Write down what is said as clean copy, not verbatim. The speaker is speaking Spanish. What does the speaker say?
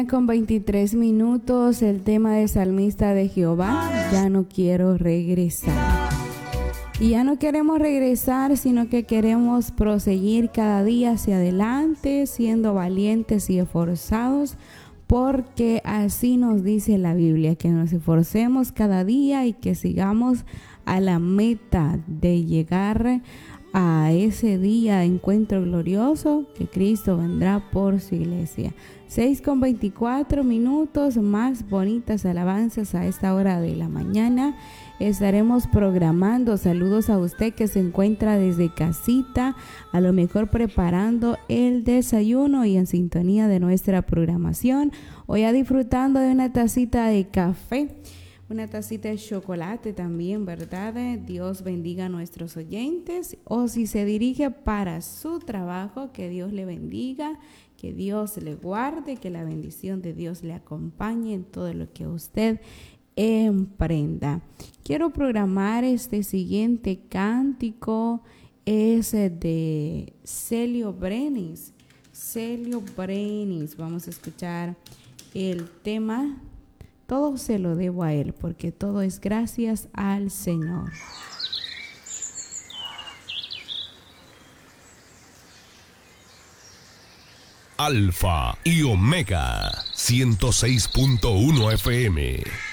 Con 23 minutos, el tema de Salmista de Jehová, ya no quiero regresar. Y ya no queremos regresar, sino que queremos proseguir cada día hacia adelante, siendo valientes y esforzados, porque así nos dice la Biblia, que nos esforcemos cada día y que sigamos a la meta de llegar a ese día de encuentro glorioso que Cristo vendrá por su iglesia. 6:24 minutos, más bonitas alabanzas a esta hora de la mañana. Estaremos programando saludos a usted que se encuentra desde casita, a lo mejor preparando el desayuno y en sintonía de nuestra programación, o ya disfrutando de una tacita de café, una tacita de chocolate también, ¿verdad? Dios bendiga a nuestros oyentes. O si se dirige para su trabajo, que Dios le bendiga, que Dios le guarde, que la bendición de Dios le acompañe en todo lo que usted emprenda. Quiero programar este siguiente cántico, es de Celio Brenis. Celio Brenis, vamos a escuchar el tema Todo se lo debo a Él, porque todo es gracias al Señor. Alfa y Omega 106.1 FM.